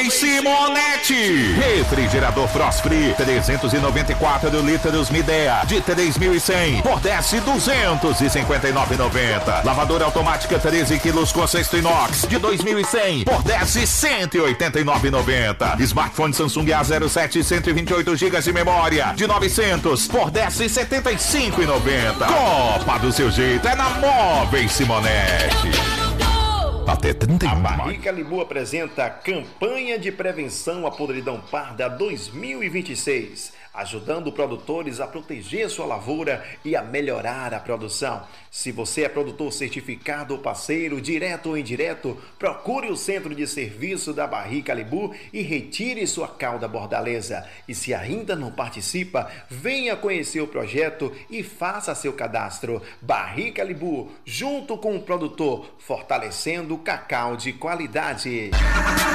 Móveis Simonetti. Refrigerador Frost Free 394 litros Midea de 3.100 por 10.259,90. Lavadora automática 13 quilos com cesto inox de 2.100 por 10.189,90. Smartphone Samsung A07 128 GB de memória de 900 por 10.75,90. Copa do seu jeito é na Móveis Simonetti. Até 31 A Barrica Libu apresenta a Campanha de Prevenção à Podridão Parda 2026, ajudando produtores a proteger sua lavoura e a melhorar a produção. Se você é produtor certificado ou parceiro, direto ou indireto, procure o centro de serviço da Barrica Libu e retire sua cauda bordaleza. E se ainda não participa, venha conhecer o projeto e faça seu cadastro. Barrica Libu, junto com o produtor, fortalecendo o cacau de qualidade.